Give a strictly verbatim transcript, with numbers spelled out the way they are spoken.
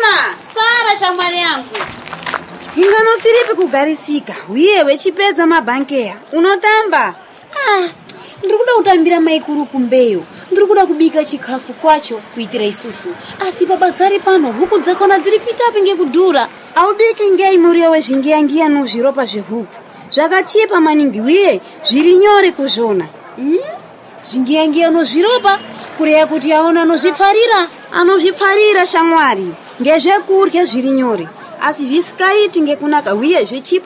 Ema! Sara shamwari yangu. Ingano siripi kugarisika. Uye wechipedza mabhankeya. Unotamba? Ah, ndikuda kutambira maikuru kumbeyo. Ndikuda kubika chikafu kwacho kuitira isusu. Asi babazari pano huku dzakona dziri kuita pinge kudhura. Aubiki ngei muriyo wezvingiyangiya nozviropa zvehuku. Zvakachipa maningi uye zviri nyore kuzvona. Hmm? Zvingiyangiya nozviropa kureya kuti aona nozvifarira. Anozvifarira shamwari. Ngezvekurya zviri nyore. Asi visikaiti ngekunaka uye zvichipa